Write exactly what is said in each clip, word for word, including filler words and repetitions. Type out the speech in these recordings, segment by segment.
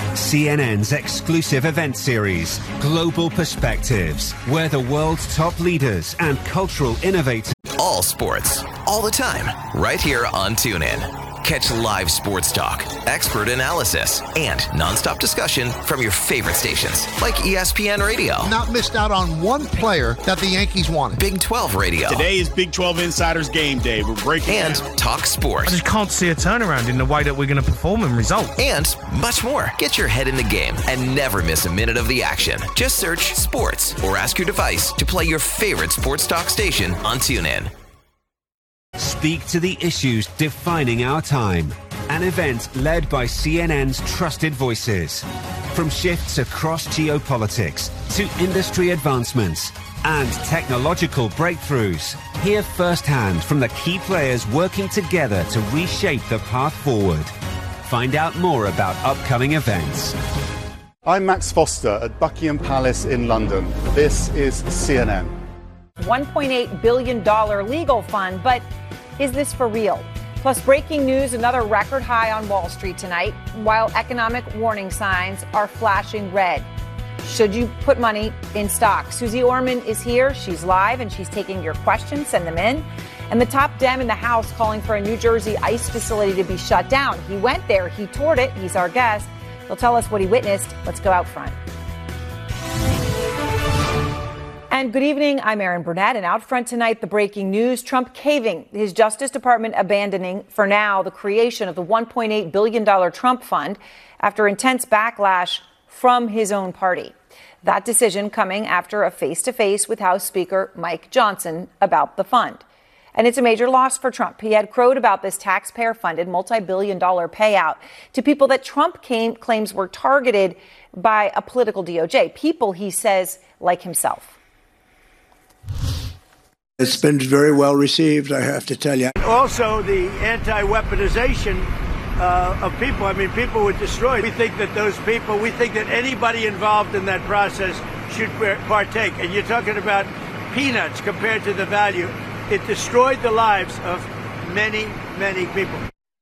C N N's exclusive event series, Global Perspectives, where the world's top leaders and cultural innovators. All sports, all the time, right here on TuneIn. Catch live sports talk, expert analysis, and nonstop discussion from your favorite stations, like E S P N Radio. Not missed out on one player that the Yankees wanted. Big twelve Radio. Today is Big twelve Insiders Game Day. We're breaking And down. Talk Sports. I just can't see a turnaround in the way that we're going to perform in results. And much more. Get your head in the game and never miss a minute of the action. Just search sports or ask your device to play your favorite sports talk station on TuneIn. Speak to the issues defining our time. An event led by C N N's trusted voices. From shifts across geopolitics to industry advancements and technological breakthroughs. Hear firsthand from the key players working together to reshape the path forward. Find out more about upcoming events. I'm Max Foster at Buckingham Palace in London. This is C N N. one point eight billion dollars legal fund, but is this for real? Plus, breaking news, another record high on Wall Street tonight, while economic warning signs are flashing red. Should you put money in stocks? Susie Orman is here. She's live and she's taking your questions. Send them in. And the top Dem in the House calling for a New Jersey ICE facility to be shut down. He went there. He toured it. He's our guest. He'll tell us what he witnessed. Let's go out front. And good evening, I'm Erin Burnett, and out front tonight, the breaking news, Trump caving, his Justice Department abandoning, for now, the creation of the one point eight billion dollars Trump Fund after intense backlash from his own party. That decision coming after a face-to-face with House Speaker Mike Johnson about the fund. And it's a major loss for Trump. He had crowed about this taxpayer-funded multi-billion dollar payout to people that Trump came, claims were targeted by a political D O J, people, he says, like himself. It's been very well received, I have to tell you. Also, the anti-weaponization uh, of people. I mean, people were destroyed. We think that those people, we think that anybody involved in that process should partake. And you're talking about peanuts compared to the value. It destroyed the lives of many, many people.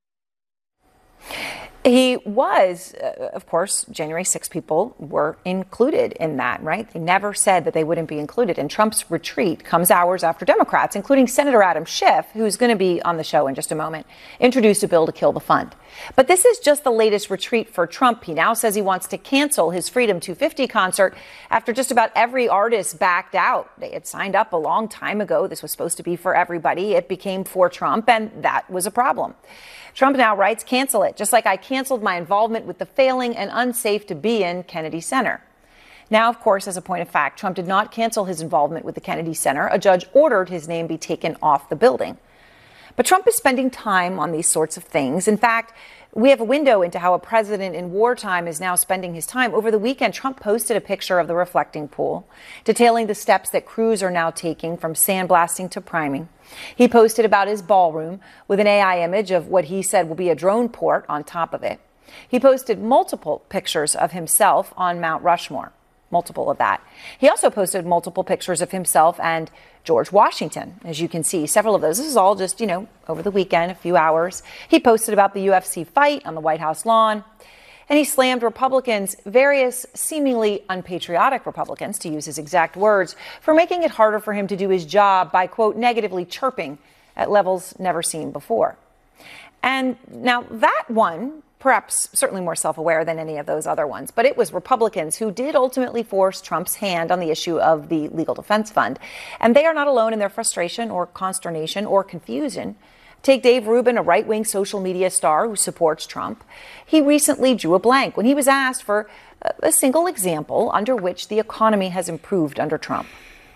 He was, uh, of course, January sixth people were included in that, right? They never said that they wouldn't be included. And Trump's retreat comes hours after Democrats, including Senator Adam Schiff, who's going to be on the show in just a moment, introduced a bill to kill the fund. But this is just the latest retreat for Trump. He now says he wants to cancel his Freedom two fifty concert after just about every artist backed out. They had signed up a long time ago. This was supposed to be for everybody. It became for Trump, and that was a problem. Trump now writes, cancel it, just like I canceled my involvement with the failing and unsafe to be in Kennedy Center. Now, of course, as a point of fact, Trump did not cancel his involvement with the Kennedy Center. A judge ordered his name be taken off the building. But Trump is spending time on these sorts of things. In fact, we have a window into how a president in wartime is now spending his time. Over the weekend, Trump posted a picture of the reflecting pool, detailing the steps that crews are now taking from sandblasting to priming. He posted about his ballroom with an A I image of what he said will be a drone port on top of it. He posted multiple pictures of himself on Mount Rushmore, multiple of that. He also posted multiple pictures of himself and George Washington, as you can see, several of those. This is all just, you know, over the weekend, a few hours. He posted about the U F C fight on the White House lawn. And he slammed Republicans, various seemingly unpatriotic Republicans, to use his exact words, for making it harder for him to do his job by, quote, negatively chirping at levels never seen before. And now that one, perhaps certainly more self-aware than any of those other ones, but it was Republicans who did ultimately force Trump's hand on the issue of the Legal Defense Fund. And they are not alone in their frustration or consternation or confusion. Take Dave Rubin, a right-wing social media star who supports Trump. He recently drew a blank when he was asked for a single example under which the economy has improved under Trump.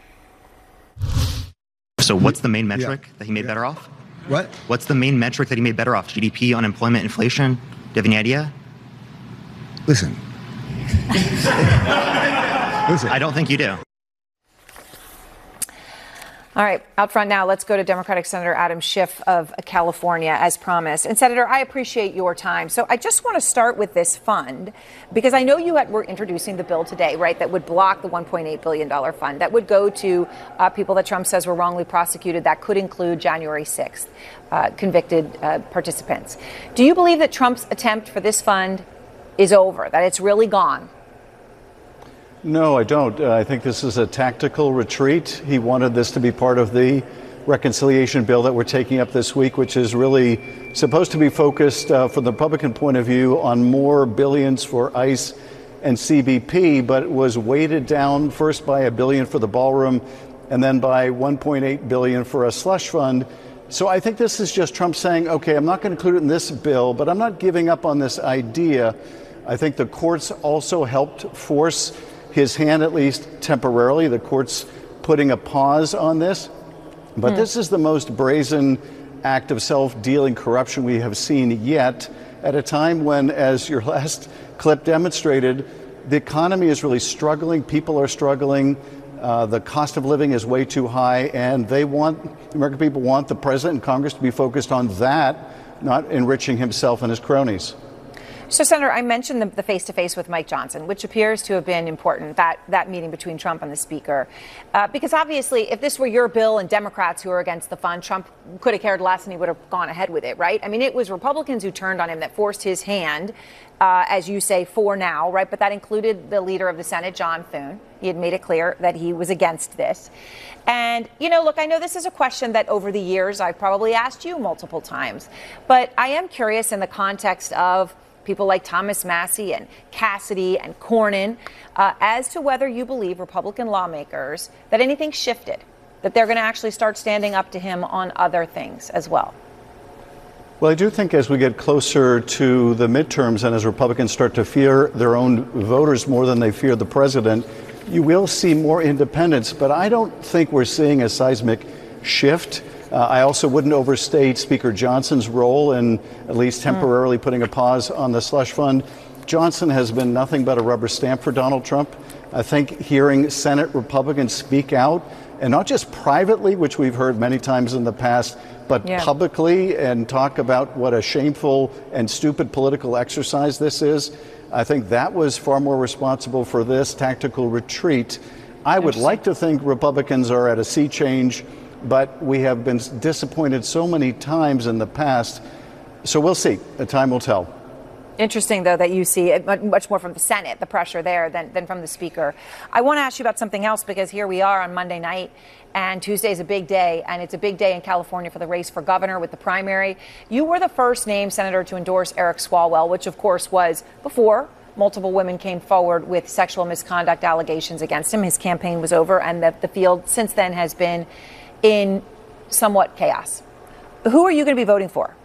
So what's the main metric yeah. that he made yeah. better off? What? What's the main metric that he made better off? G D P, unemployment, inflation? Do you have any idea? Listen. Listen. I don't think you do. All right, out front now, let's go to Democratic Senator Adam Schiff of California, as promised. And Senator, I appreciate your time. So I just want to start with this fund, because I know you had, were introducing the bill today, right, that would block the one point eight billion dollars fund, that would go to uh, people that Trump says were wrongly prosecuted. That could include January sixth uh, convicted uh, participants. Do you believe that Trump's attempt for this fund is over, that it's really gone? No, I don't. Uh, I think this is a tactical retreat. He wanted this to be part of the reconciliation bill that we're taking up this week, which is really supposed to be focused, uh, from the Republican point of view, on more billions for ICE and C B P, but it was weighted down first by a billion for the ballroom and then by one point eight billion for a slush fund. So I think this is just Trump saying, okay, I'm not going to include it in this bill, but I'm not giving up on this idea. I think the courts also helped force his hand, at least temporarily. The court's putting a pause on this. But hmm. this is the most brazen act of self-dealing corruption we have seen yet, at a time when, as your last clip demonstrated, the economy is really struggling. People are struggling. Uh, the cost of living is way too high, and they want, the American people want the president and Congress to be focused on that, not enriching himself and his cronies. So, Senator, I mentioned the, the face-to-face with Mike Johnson, which appears to have been important, that, that meeting between Trump and the Speaker. Uh, because obviously, if this were your bill and Democrats who are against the fund, Trump could have cared less and he would have gone ahead with it, right? I mean, it was Republicans who turned on him that forced his hand, uh, as you say, for now, right? But that included the leader of the Senate, John Thune. He had made it clear that he was against this. And, you know, look, I know this is a question that over the years I've probably asked you multiple times. But I am curious in the context of people like Thomas Massie and Cassidy and Cornyn, uh, as to whether you believe Republican lawmakers that anything shifted, that they're going to actually start standing up to him on other things as well. Well, I do think as we get closer to the midterms and as Republicans start to fear their own voters more than they fear the president, you will see more independence. But I don't think we're seeing a seismic shift. Uh, I also wouldn't overstate Speaker Johnson's role in at least temporarily putting a pause on the slush fund. Johnson has been nothing but a rubber stamp for Donald Trump. I think hearing Senate Republicans speak out, and not just privately, which we've heard many times in the past, but yeah. publicly, and talk about what a shameful and stupid political exercise this is, I think that was far more responsible for this tactical retreat. I would like to think Republicans are at a sea change, but we have been disappointed so many times in the past. So we'll see. The time will tell. Interesting, though, that you see it much more from the Senate, the pressure there, than, than from the Speaker. I want to ask you about something else, because here we are on Monday night, and Tuesday is a big day, and it's a big day in California for the race for governor with the primary. You were the first named senator to endorse Eric Swalwell, which, of course, was before multiple women came forward with sexual misconduct allegations against him. His campaign was over, and the, the field since then has been in somewhat chaos. Who are you going to be voting for?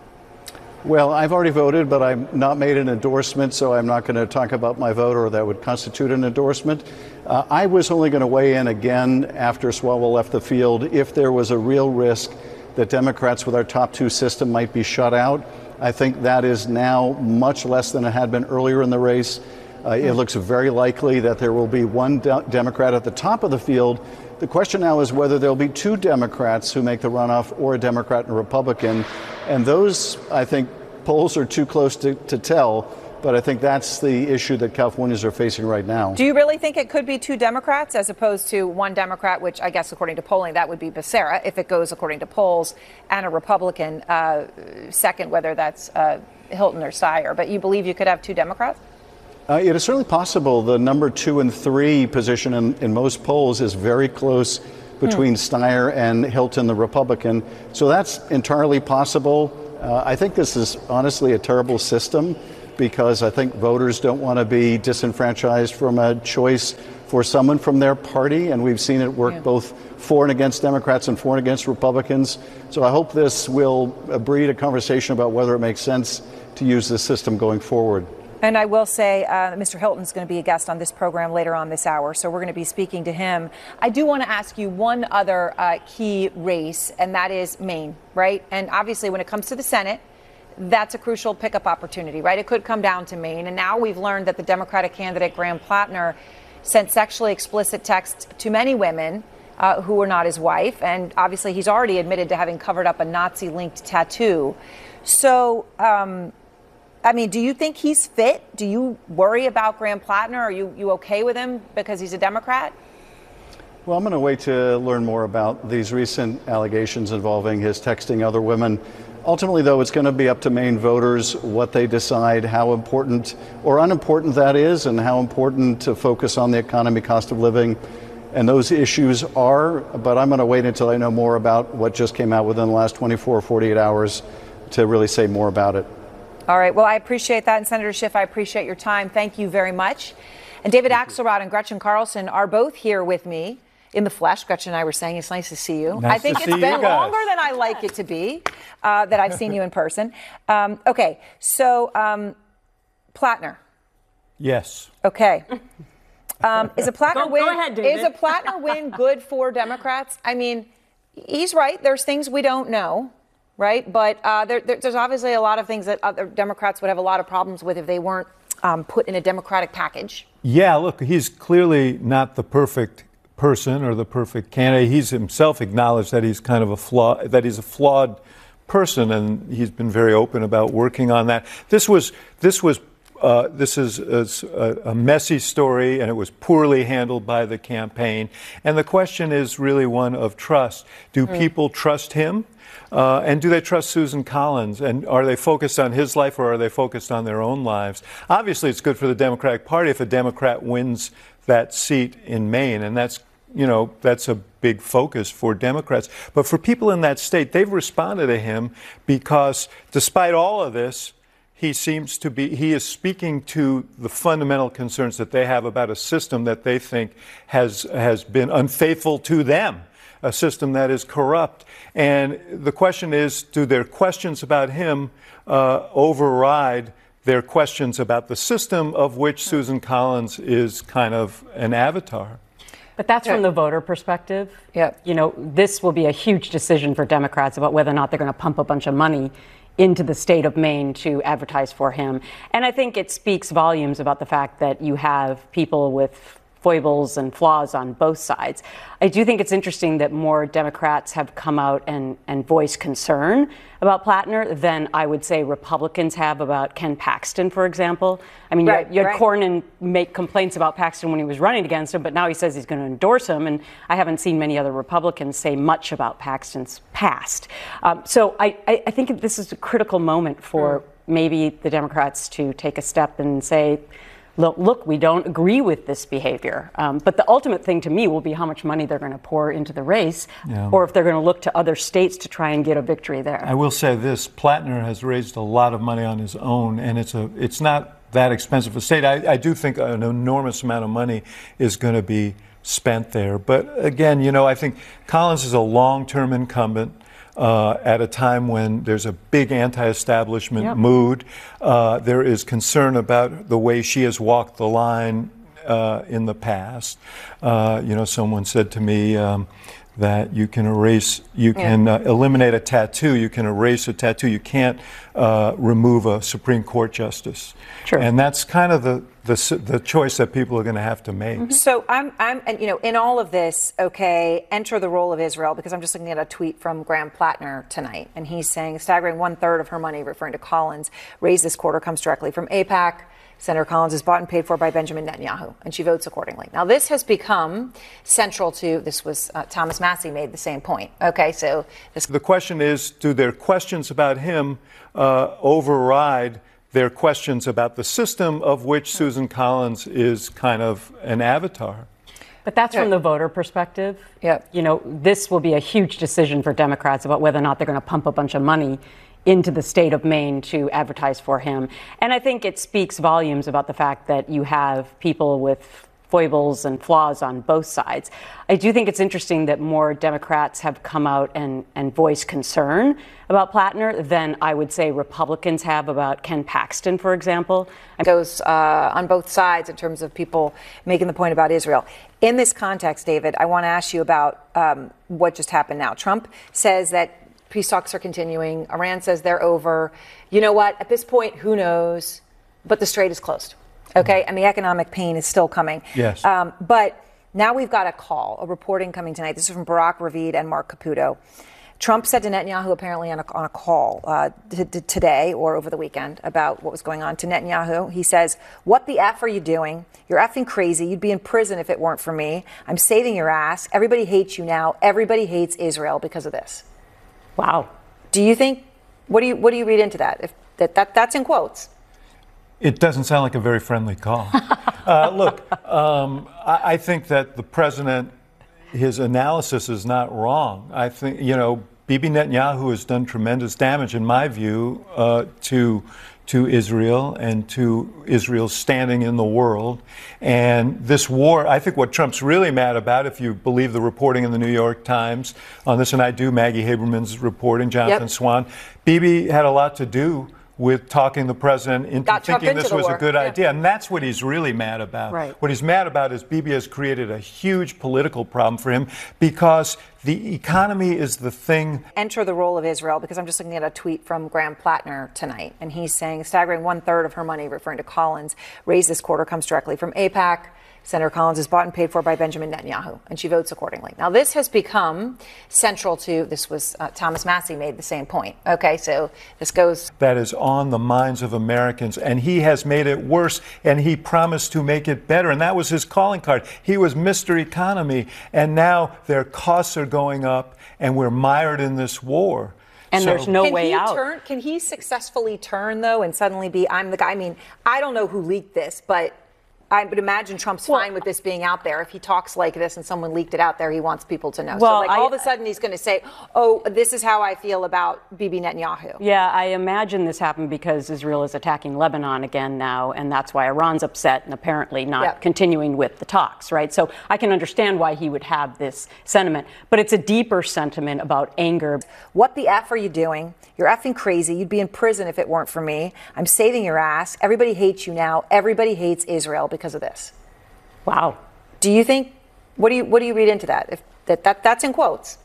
Well, I've already voted, but I've not made an endorsement, so I'm not going to talk about my vote, or that would constitute an endorsement. Uh, I was only going to weigh in again after Swalwell left the field if there was a real risk that Democrats with our top two system might be shut out. I think that is now much less than it had been earlier in the race. Uh, it looks very likely that there will be one de- Democrat at the top of the field. The question now is whether there'll be two Democrats who make the runoff, or a Democrat and a Republican. And those, I think, polls are too close to, to tell. But I think that's the issue that Californians are facing right now. Do you really think it could be two Democrats as opposed to one Democrat, which I guess according to polling, that would be Becerra, if it goes according to polls, and a Republican uh, second, whether that's uh, Hilton or Steyer? But you believe you could have two Democrats? Uh, it is certainly possible. The number two and three position in, in most polls is very close between hmm. Steyer and Hilton, the Republican. So that's entirely possible. Uh, I think this is honestly a terrible system, because I think voters don't want to be disenfranchised from a choice for someone from their party. And we've seen it work yeah. both for and against Democrats and for and against Republicans. So I hope this will breed a conversation about whether it makes sense to use this system going forward. And I will say uh, Mister Hilton's going to be a guest on this program later on this hour, so we're going to be speaking to him. I do want to ask you one other uh, key race, and that is Maine, right? And obviously when it comes to the Senate, that's a crucial pickup opportunity, right? It could come down to Maine. And now we've learned that the Democratic candidate, Graham Plattner, sent sexually explicit texts to many women uh, who were not his wife. And obviously he's already admitted to having covered up a Nazi-linked tattoo. So, um, I mean, do you think he's fit? Do you worry about Graham Plattner? Are you, you okay with him because he's a Democrat? Well, I'm going to wait to learn more about these recent allegations involving his texting other women. Ultimately, though, it's going to be up to Maine voters what they decide, how important or unimportant that is, and how important to focus on the economy, cost of living, and those issues are. But I'm going to wait until I know more about what just came out within the last twenty-four or forty-eight hours to really say more about it. All right. Well, I appreciate that. And Senator Schiff, I appreciate your time. Thank you very much. And David Axelrod and Gretchen Carlson are both here with me in the flesh. Gretchen and I were saying it's nice to see you. Nice I think to it's see been you longer than I like it to be uh, that I've seen you in person. Um, okay. So, um, Plattner. Yes. Okay. Um, is a Plattner Go- win? go ahead, David. Is a Plattner win good for Democrats? I mean, he's right. There's things we don't know, right? But uh, there, there, there's obviously a lot of things that other Democrats would have a lot of problems with if they weren't um, put in a Democratic package. Yeah, look, he's clearly not the perfect person or the perfect candidate. He's himself acknowledged that he's kind of a flaw, that he's a flawed person, and he's been very open about working on that. This was, this was, uh, this is a, a messy story, and it was poorly handled by the campaign. And the question is really one of trust. Do mm. people trust him? Uh, and do they trust Susan Collins? And are they focused on his life, or are they focused on their own lives? Obviously, it's good for the Democratic Party if a Democrat wins that seat in Maine, and that's, you know, that's a big focus for Democrats. But for people in that state, they've responded to him because despite all of this, he seems to be, he is speaking to the fundamental concerns that they have about a system that they think has, has been unfaithful to them, a system that is corrupt. And the question is, do their questions about him uh, override their questions about the system of which Susan Collins is kind of an avatar? But that's from the voter perspective. Yeah. You know, this will be a huge decision for Democrats about whether or not they're going to pump a bunch of money into the state of Maine to advertise for him. And I think it speaks volumes about the fact that you have people with foibles and flaws on both sides. I do think it's interesting that more Democrats have come out and, and voiced concern about Plattner than I would say Republicans have about Ken Paxton, for example. I mean, right, you had, you had right. Cornyn make complaints about Paxton when he was running against him, but now he says he's going to endorse him. And I haven't seen many other Republicans say much about Paxton's past. Um, so I, I, I think this is a critical moment for mm. maybe the Democrats to take a step and say, Look, look, we don't agree with this behavior. Um, but the ultimate thing to me will be how much money they're going to pour into the race, yeah. or if they're going to look to other states to try and get a victory there. I will say this, Plattner has raised a lot of money on his own, and it's a it's not that expensive a state. I, I do think an enormous amount of money is going to be spent there. But again, you know, I think Collins is a long-term incumbent. Uh, at a time when there's a big anti-establishment yep. mood. Uh, there is concern about the way she has walked the line uh, in the past. Uh, you know, someone said to me um, that you can erase, you yeah. can uh, eliminate a tattoo, you can erase a tattoo, you can't uh, remove a Supreme Court justice. True. And that's kind of the, the, the choice that people are going to have to make. Mm-hmm. So I'm, I'm, and you know, in all of this, okay, enter the role of Israel, because I'm just looking at a tweet from Graham Plattner tonight, and he's saying a staggering one third of her money, referring to Collins, raised this quarter comes directly from AIPAC. Senator Collins is bought and paid for by Benjamin Netanyahu, and she votes accordingly. Now, this has become central to, this was, uh, Thomas Massie made the same point. Okay, so this. The question is, do their questions about him uh, override their questions about the system of which Susan Collins is kind of an avatar? But that's from the voter perspective. Yeah. You know, this will be a huge decision for Democrats about whether or not they're going to pump a bunch of money into the state of Maine to advertise for him. And I think it speaks volumes about the fact that you have people with foibles and flaws on both sides. I do think it's interesting that more Democrats have come out and, and voiced concern about Plattner than I would say Republicans have about Ken Paxton, for example. It goes uh, on both sides in terms of people making the point about Israel. In this context, David, I want to ask you about um, what just happened now. Trump says that peace talks are continuing. Iran says they're over. You know what? At this point, who knows? But the strait is closed. Okay? And the economic pain is still coming. Yes. Um, but now we've got a call, a reporting coming tonight. This is from Barak Ravid and Mark Caputo. Trump said to Netanyahu, apparently on a, on a call uh, t- t- today or over the weekend, about what was going on to Netanyahu. He says, "What the F are you doing? You're effing crazy. You'd be in prison if it weren't for me. I'm saving your ass. Everybody hates you now. Everybody hates Israel because of this." Wow. Do you think What do you what do you read into that? If that, that that's in quotes. It doesn't sound like a very friendly call. uh, look, um, I, I think that the president, his analysis is not wrong. I think, you know, Bibi Netanyahu has done tremendous damage, in my view, uh, to to Israel and to Israel's standing in the world. And this war, I think what Trump's really mad about, if you believe the reporting in the New York Times on this, and I do, Maggie Haberman's reporting, Jonathan Yep. Swan, Bibi had a lot to do with talking the president into Got Trump thinking into this the was war. a good Yeah. idea. And that's what he's really mad about. Right. What he's mad about is Bibi has created a huge political problem for him because the economy is the thing. Enter the role of Israel, because I'm just looking at a tweet from Graham Plattner tonight, and he's saying a staggering one third of her money, referring to Collins, raised this quarter comes directly from AIPAC. Senator Collins is bought and paid for by Benjamin Netanyahu, and she votes accordingly. Now, this has become central to, this was, uh, Thomas Massey made the same point. Okay, so this goes. That is on the minds of Americans, and he has made it worse, and he promised to make it better, and that was his calling card. He was Mister Economy, and now their costs are going up, and we're mired in this war. And So- there's no Can way he out. turn, can he successfully turn, though, and suddenly be, I'm the guy? I mean, I don't know who leaked this, but I would imagine Trump's Well- fine with this being out there. If he talks like this and someone leaked it out there, he wants people to know. Well, so, like, I- all of a sudden he's going to say, oh, this is how I feel about Bibi Netanyahu. Yeah, I imagine this happened because Israel is attacking Lebanon again now, and that's why Iran's upset and apparently not Yep. continuing with the talks, right? So I can understand why he would have this sentiment, but it's a deeper sentiment about anger. What the F are you doing? You're effing crazy. You'd be in prison if it weren't for me. I'm saving your ass. Everybody hates you now. Everybody hates Israel because of this. Wow. Do you think, what do you what do you read into that? If that, that that's in quotes.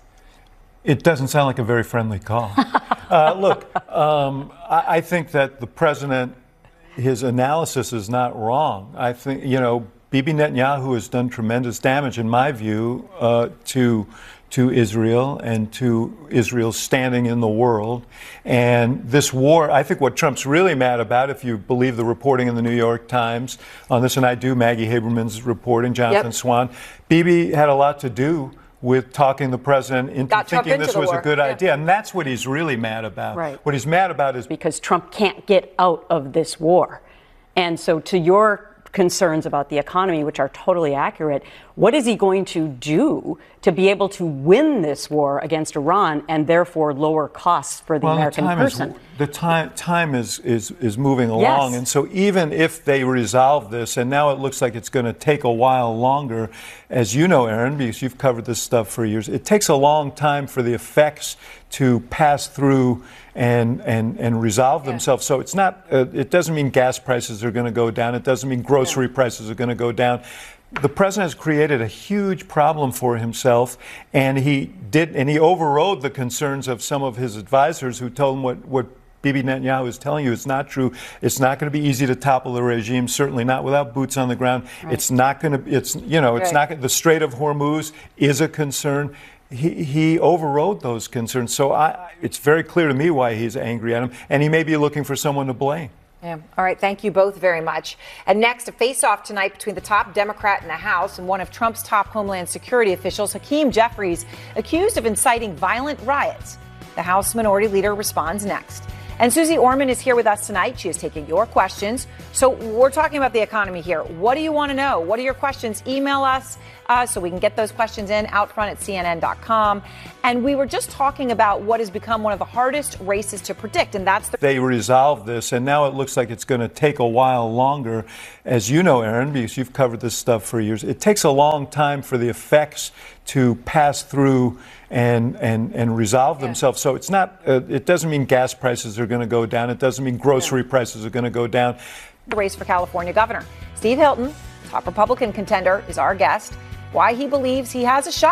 It doesn't sound like a very friendly call. uh, look, um, I, I think that the president, his analysis is not wrong. I think, you know, Bibi Netanyahu has done tremendous damage, in my view, uh, to to Israel and to Israel's standing in the world. And this war, I think what Trump's really mad about, if you believe the reporting in the New York Times on this, and I do, Maggie Haberman's reporting, Jonathan Yep. Swan, Bibi had a lot to do with talking the president into Got Trump thinking into this the was war. a good Yeah. idea. And that's what he's really mad about. Right. What he's mad about is because Trump can't get out of this war. And so to your concerns about the economy, which are totally accurate, what is he going to do to be able to win this war against Iran and therefore lower costs for the well, American the time person? Is, the time time is, is, is moving along. Yes. And so even if they resolve this, and now it looks like it's going to take a while longer, as you know, Aaron, because you've covered this stuff for years, it takes a long time for the effects to pass through and and and resolve Yeah. themselves. So it's not. Uh, it doesn't mean gas prices are going to go down. It doesn't mean grocery Yeah. prices are going to go down. The president has created a huge problem for himself, and he did, and he overrode the concerns of some of his advisors who told him what what Bibi Netanyahu is telling you. It's not true. It's not going to be easy to topple the regime. Certainly not without boots on the ground. Right. It's not going to. It's you know. It's Right. not. gonna- The Strait of Hormuz is a concern. He, he overrode those concerns. So I, it's very clear to me why he's angry at him, and he may be looking for someone to blame. Yeah. All right. Thank you both very much. And next, a face-off tonight between the top Democrat in the House and one of Trump's top Homeland Security officials, Hakeem Jeffries, accused of inciting violent riots. The House Minority Leader responds next. And Susie Orman is here with us tonight. She is taking your questions. So we're talking about the economy here. What do you want to know? What are your questions? Email us uh, so we can get those questions in, outfront at C N N dot com. And we were just talking about what has become one of the hardest races to predict, and that's the... They resolve this, and now it looks like it's going to take a while longer. As you know, Aaron, because you've covered this stuff for years, it takes a long time for the effects to pass through and and and resolve Yeah. themselves. So it's not. Uh, it doesn't mean gas prices are going to go down. It doesn't mean grocery prices are going to go down. The race for California governor. Steve Hilton, top Republican contender, is our guest. Why he believes he has a shot.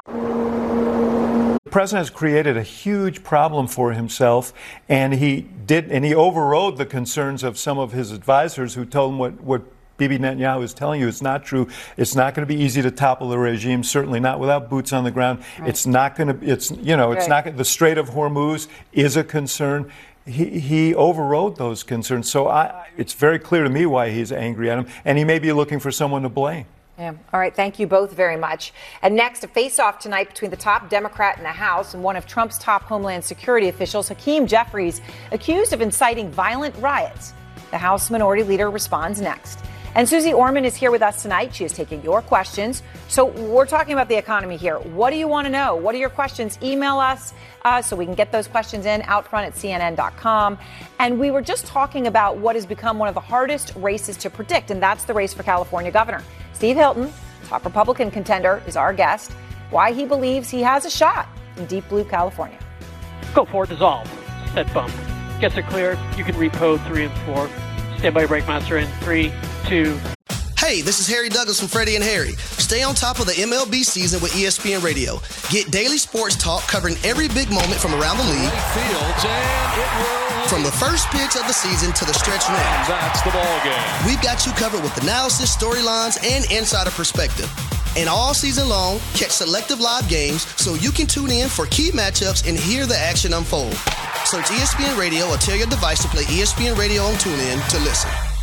The president has created a huge problem for himself, and he did, and he overrode the concerns of some of his advisors who told him what what Bibi Netanyahu is telling you. It's not true. It's not going to be easy to topple the regime. Certainly not without boots on the ground. Right. It's not going to. It's you know. It's Right. not. The Strait of Hormuz is a concern. He, he overrode those concerns. So I, it's very clear to me why he's angry at him, and he may be looking for someone to blame. Yeah. All right. Thank you both very much. And next, a face-off tonight between the top Democrat in the House and one of Trump's top Homeland Security officials, Hakeem Jeffries, accused of inciting violent riots. The House Minority Leader responds next. And Susie Orman is here with us tonight. She is taking your questions. So we're talking about the economy here. What do you want to know? What are your questions? Email us uh, so we can get those questions in out front at C N N dot com. And we were just talking about what has become one of the hardest races to predict, and that's the race for California governor. Steve Hilton, top Republican contender, is our guest. Why he believes he has a shot in deep blue California. Go for it, dissolve. Set bump. Gets it cleared. You can repo three and four. Stand by brake master in three, two. Hey, this is Harry Douglas from Freddie and Harry. Stay on top of the M L B season with E S P N Radio. Get daily sports talk covering every big moment from around the league. Fields and it will from the first pitch of the season to the stretch run. That's the ball game. We've got you covered with analysis, storylines, and insider perspective. And all season long, catch selective live games so you can tune in for key matchups and hear the action unfold. Search E S P N Radio or tell your device to play E S P N Radio on TuneIn to listen.